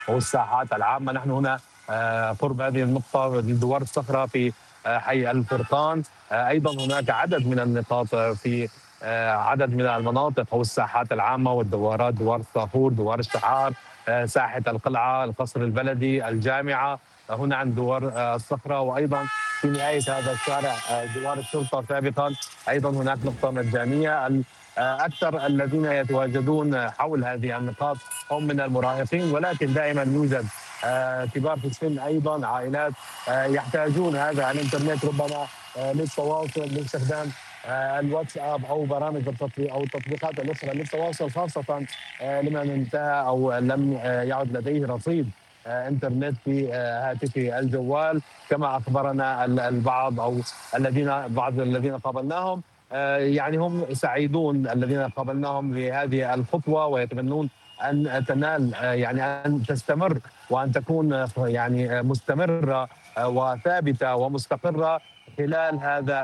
والساحات العامة. نحن هنا قرب هذه النقطة دوار الصخرة في حي الفرقان. أيضا هناك عدد من النقاط في عدد من المناطق أو الساحات العامة والدوارات، دوار الصافور، دوار الشعار، ساحة القلعة، القصر البلدي، الجامعة، هنا عند دوار الصخرة. وأيضا في نهاية هذا الشارع دوار الشرطة سابقا أيضا هناك نقطة مجانية. أكثر الذين يتواجدون حول هذه النقاط هم من المراهقين، ولكن دائما يوجد كبار في السن، أيضا عائلات يحتاجون هذا الإنترنت ربما للتواصل، لاستخدام الواتساب أو برامج التطبيق أو التطبيقات الأخرى للتواصل، خاصة لمن انتهى أو لم يعد لديه رصيد انترنت في هاتفه الجوال، كما اخبرنا البعض او بعض الذين قابلناهم. يعني هم سعيدون الذين قابلناهم بهذه الخطوه، ويتمنون ان تنال يعني ان تستمر وان تكون يعني مستمره وثابته ومستقره خلال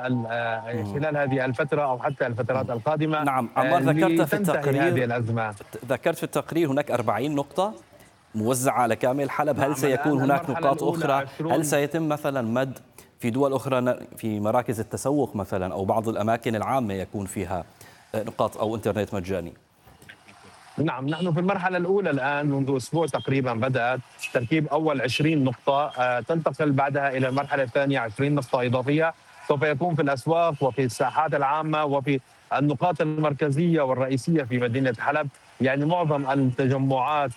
خلال هذه الفتره او حتى الفترات القادمه نعم عمار، لتنتهي هذه الازمه. ذكرت في التقرير هناك 40 نقطة موزعة على كامل حلب. هل نعم، سيكون الآن هناك المرحلة نقاط الأولى أخرى؟ 20. هل سيتم مثلا مد في دول أخرى في مراكز التسوق مثلا أو بعض الأماكن العامة يكون فيها نقاط أو إنترنت مجاني؟ نعم، نحن في المرحلة الأولى الآن منذ أسبوع تقريبا بدأت تركيب أول 20 نقطة، تنتقل بعدها إلى المرحلة الثانية 20 نقطة إضافية سوف يكون في الأسواق وفي الساحات العامة وفي النقاط المركزية والرئيسية في مدينة حلب. يعني معظم التجمعات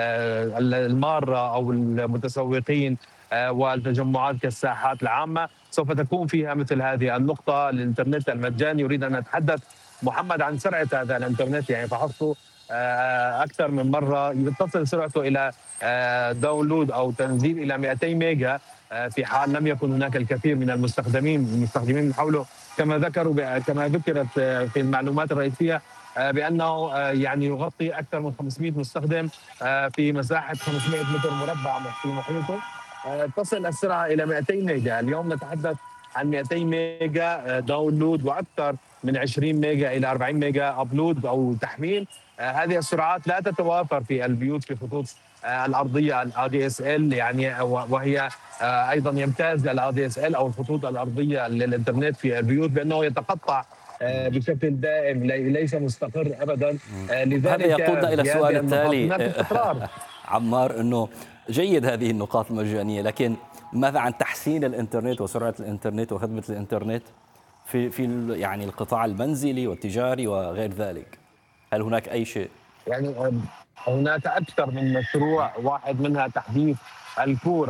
المارة أو المتسوقين والتجمعات كالساحات العامة سوف تكون فيها مثل هذه النقطة للإنترنت المجاني. يريد أن نتحدث محمد عن سرعة هذا الإنترنت، يعني فحصته اكثر من مره، تصل سرعته الى داونلود او تنزيل الى 200 ميجا في حال لم يكن هناك الكثير من المستخدمين من حوله، كما كما ذكرت في المعلومات الرئيسيه بانه يعني يغطي اكثر من 500 مستخدم في مساحه 500 متر مربع في محيطه. تصل السرعه الى 200 ميجا. اليوم نتحدث عن 200 ميجا داونلود واكثر من 20 ميجا الى 40 ميجا ابلود او تحميل. هذه السرعات لا تتوافر في البيوت في خطوط الارضيه الاي اس ال، يعني وهي ايضا يمتاز الاي اس ال او الخطوط الارضيه للانترنت في البيوت بانه يتقطع بشكل دائم، ليس مستقر ابدا. هذا لذلك يقودنا الى في السؤال هذه النقاط التالي هناك استقرار. عمار، انه جيد هذه النقاط المجانيه، لكن ماذا عن تحسين الانترنت وسرعه الانترنت وخدمه الانترنت في يعني القطاع المنزلي والتجاري وغير ذلك؟ هل هناك اي شيء؟ يعني هناك اكثر من مشروع، واحد منها تحديث الكور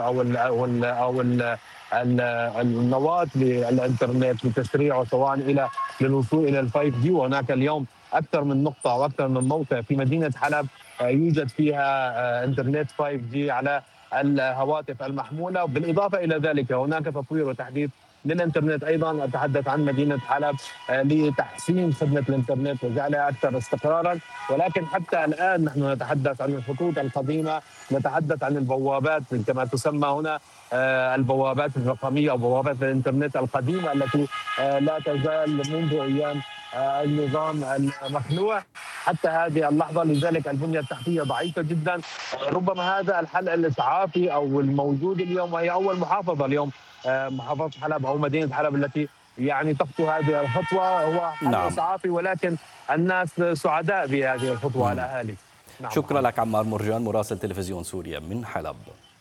او النواه للانترنت لتسريعه سواء للوصول الى الفايف جي. وهناك اليوم اكثر من نقطه واكثر من موقع في مدينه حلب يوجد فيها انترنت 5 جي على الهواتف المحموله. بالاضافه الى ذلك هناك تطوير وتحديث للانترنت. ايضا اتحدث عن مدينه حلب لتحسين خدمه الانترنت وجعلها اكثر استقرارا. ولكن حتى الان نحن نتحدث عن الخطوط القديمه، نتحدث عن البوابات كما تسمى هنا، البوابات الرقميه او بوابات الانترنت القديمه التي لا تزال منذ ايام النظام المخلوع حتى هذه اللحظه. لذلك البنيه التحتيه ضعيفه جدا. ربما هذا الحل الاسعافي او الموجود اليوم، وهي اول محافظه اليوم محافظه حلب او مدينه حلب التي يعني تخطو هذه الخطوه، هو حل نعم. اسعافي، ولكن الناس سعداء بهذه الخطوه، الاهالي. نعم. شكرا لك عمار مرجان، مراسل تلفزيون سوريا من حلب.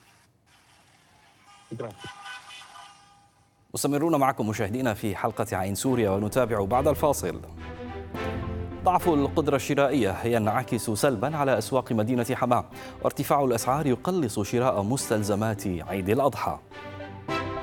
شكرا. مستمرون معكم مشاهدينا في حلقة عين سوريا، ونتابع بعد الفاصل. ضعف القدرة الشرائية ينعكس سلبا على أسواق مدينة حماة، وارتفاع الأسعار يقلص شراء مستلزمات عيد الأضحى.